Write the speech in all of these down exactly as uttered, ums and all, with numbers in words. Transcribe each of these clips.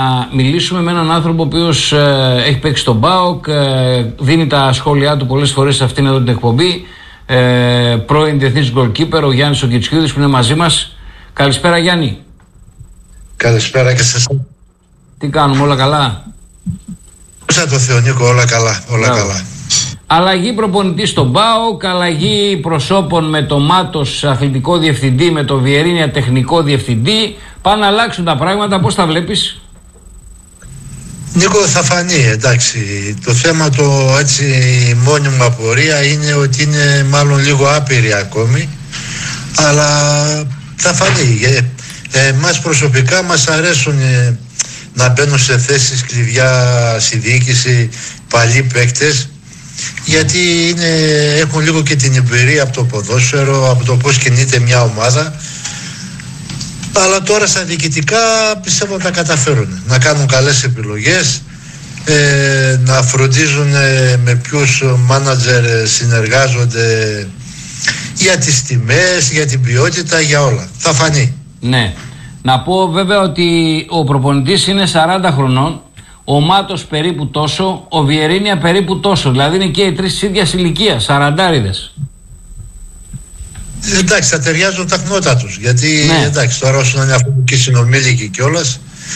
Να μιλήσουμε με έναν άνθρωπο ο οποίος ε, έχει παίξει στον ΠΑΟΚ, ε, δίνει τα σχόλιά του πολλές φορές σε αυτήν εδώ την εκπομπή. Ε, πρώην διεθνής goalkeeper, ο Γιάννης ο Κιτσιούδης, που είναι μαζί μας. Καλησπέρα, Γιάννη. Καλησπέρα και σε εσάς. Τι κάνουμε, όλα καλά? Σαν το Θεό Νίκο, όλα καλά, όλα Λέβαια. καλά. Αλλαγή προπονητή στον ΠΑΟΚ, αλλαγή προσώπων με το Μάτος αθλητικό διευθυντή, με το Βιερίνια τεχνικό διευθυντή. Πάνε να αλλάξουν τα πράγματα, πώς τα βλέπεις? Νίκο, θα φανεί, εντάξει. Το θέμα, το έτσι μόνιμη απορία είναι ότι είναι μάλλον λίγο άπειρη ακόμη, αλλά θα φανεί. Ε, ε, μας προσωπικά μας αρέσουν ε, να μπαίνουν σε θέσεις κλειδιά στη διοίκηση παλιοί παίκτες, γιατί είναι, έχουν λίγο και την εμπειρία από το ποδόσφαιρο, από το πώς κινείται μια ομάδα. Αλλά τώρα στα διοικητικά πιστεύω να τα καταφέρουν, να κάνουν καλές επιλογές, ε, να φροντίζουν ε, με ποιους μάνατζερ συνεργάζονται για τις τιμές, για την ποιότητα, για όλα. Θα φανεί. Ναι. Να πω βέβαια ότι ο προπονητής είναι σαράντα χρονών, ο Μάτος περίπου τόσο, ο Βιερίνια περίπου τόσο. Δηλαδή είναι και οι τρεις της ίδιας ηλικίας, σαραντάριδες. Εντάξει, θα ταιριάζουν τα χνότα τους. Γιατί ναι. εντάξει, τώρα όσο είναι αυτό και συνομήλικοι κιόλας,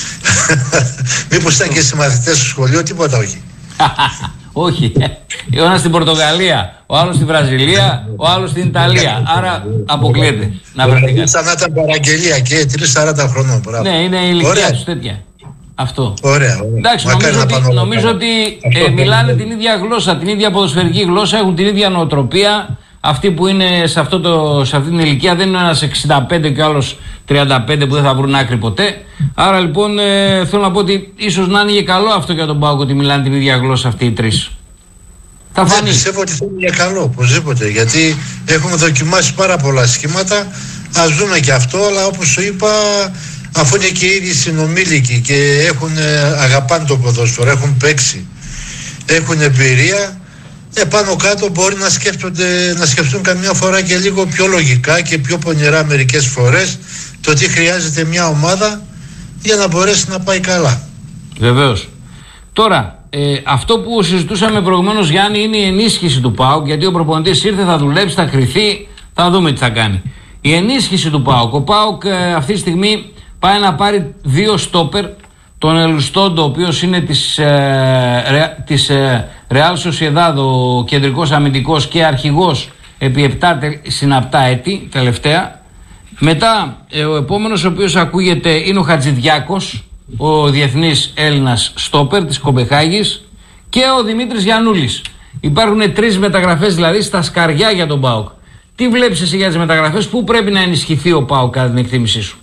μήπως ήταν και συμμαθητές στο σχολείο, τίποτα όχι. Όχι. Ο ένας στην Πορτογαλία, ο άλλος στη Βραζιλία, ο άλλος στην Ιταλία. Άρα αποκλείεται να βρεθεί κάτι. Σαν να ήταν παραγγελία και τρεις σαράντα χρονών. Ναι, είναι η ηλικία τους τέτοια. Αυτό. Ωραία, ωραία. Εντάξει, νομίζω ότι, νομίζω ότι ε, μιλάνε την ίδια γλώσσα, την ίδια ποδοσφαιρική γλώσσα, έχουν την ίδια νοοτροπία. Αυτοί που είναι σε, αυτό το, σε αυτή την ηλικία δεν είναι ένας εξήντα πέντε και άλλος τριάντα πέντε που δεν θα βρουν άκρη ποτέ. Άρα λοιπόν ε, θέλω να πω ότι ίσως να είναι και καλό αυτό για τον ΠΑΟΚ, ότι μιλάνε την ίδια γλώσσα αυτοί οι τρεις. Θα φανεί. Δεν πιστεύω ότι θα είναι για καλό, οπωσδήποτε. Γιατί έχουμε δοκιμάσει πάρα πολλά σχήματα. Ας δούμε και αυτό, αλλά όπως σου είπα, αφού είναι και οι ίδιοι συνομήλικοι και έχουν, αγαπάνε το ποδόσφαιρο, έχουν παίξει, έχουν εμπειρία. Ε, πάνω κάτω μπορεί να σκέφτονται, να σκεφτούν καμιά φορά και λίγο πιο λογικά και πιο πονηρά μερικές φορές το τι χρειάζεται μια ομάδα για να μπορέσει να πάει καλά. Βεβαίως. Τώρα, ε, αυτό που συζητούσαμε προηγουμένως, Γιάννη, είναι η ενίσχυση του ΠΑΟΚ, γιατί ο προπονητής ήρθε, θα δουλέψει, θα κρυθεί, θα δούμε τι θα κάνει. Η ενίσχυση του ΠΑΟΚ. Ο ΠΑΟΚ ε, αυτή τη στιγμή πάει να πάρει δύο στόπερ, τον Ελουστόντο, ο οποίος είναι της, ε, ρε, της ε, Real Sociedad, ο κεντρικός αμυντικός και αρχηγός επί επτά συναπτά έτη τελευταία. Μετά ε, ο επόμενος ο οποίος ακούγεται είναι ο Χατζηδιάκος, ο διεθνής Έλληνας στόπερ της Κοπεχάγης, και ο Δημήτρης Γιαννούλης. Υπάρχουν τρεις μεταγραφές δηλαδή στα σκαριά για τον ΠΑΟΚ. Τι βλέπεις εσύ για τις μεταγραφές, πού πρέπει να ενισχυθεί ο ΠΑΟΚ κατά την εκτίμησή σου?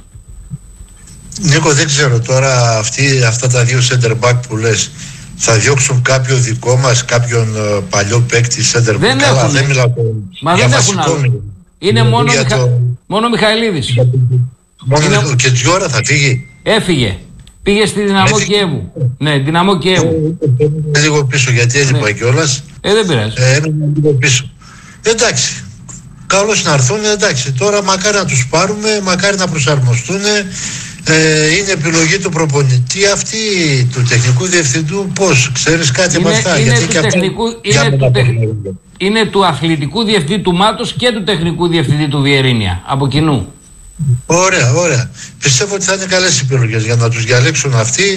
Νίκο, δεν ξέρω τώρα αυτοί, αυτά τα δύο center back που λες θα διώξουν κάποιο δικό μας, κάποιον uh, παλιό παίκτη center back? Δεν Καλά, έχουν. δεν μιλάω Μα για δεν έχουν άλλο. Είναι μόνο, Μιχα... το... μόνο Μιχαηλίδης. Μόνο είναι... ο Κετζιόρα θα φύγει. Έφυγε. Πήγε στη Δυναμό Κιέβου. Ναι, Δυναμό Κιέβου. Ε, λίγο πίσω γιατί έλειπα ναι. κιόλας. Ε, δεν πειράζει. Ε, λίγο πίσω. Εντάξει. Καλώς να έρθουν, εντάξει. Τώρα μακάρι να τους πάρουμε, μακάρι να προσαρμοστούν. Ε, είναι επιλογή του προπονητή αυτή, του τεχνικού διευθυντού. Πώς, ξέρεις κάτι είναι, με αυτά? Είναι, γιατί του, και τεχνικού, αυτά, είναι, του τεχ, είναι του αθλητικού διευθυντή του Μάτος και του τεχνικού διευθυντή του Βιερίνια. Από κοινού. Ωραία, ωραία. Πιστεύω ότι θα είναι καλές επιλογές για να τους διαλέξουν αυτοί.